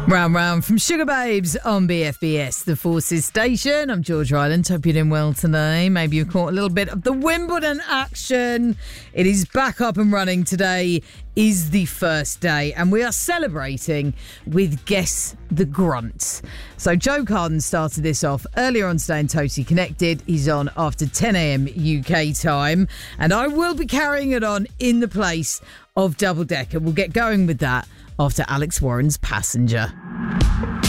Round from Sugar Babes on BFBS, the Forces Station. I'm George Ryland. Hope you're doing well today. Maybe you've caught a little bit of the Wimbledon action. It is back up and running. Today is the first day, and we are celebrating with Guess the Grunt. So Joe Carden started this off earlier on today in Totally Connected. He's on after 10 a.m. UK time, and I will be carrying it on in the place of Double Decker. We'll get going with that after Alex Warren's Passenger.